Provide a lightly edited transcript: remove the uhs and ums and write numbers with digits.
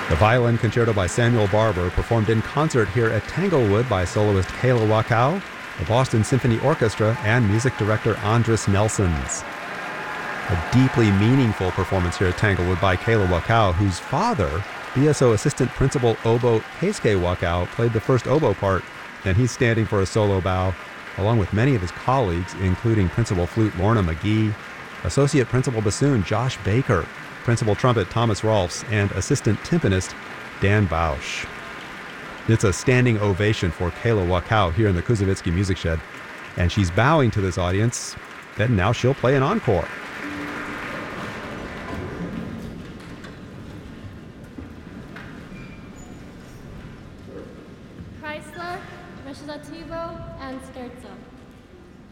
The Violin Concerto by Samuel Barber, performed in concert here at Tanglewood by soloist Kayla Wakow, the Boston Symphony Orchestra, and music director Andris Nelsons. A deeply meaningful performance here at Tanglewood by Kayla Wakow, whose father, BSO assistant principal oboe Keisuke Wakow, played the first oboe part, and he's standing for a solo bow, along with many of his colleagues, including principal flute Lorna McGee, associate principal bassoon Josh Baker, principal trumpet Thomas Rolfs, and assistant timpanist Dan Bausch. It's a standing ovation for Kayla Wakow here in the Kuzovitsky Music Shed, and she's bowing to this audience, then now she'll play an encore.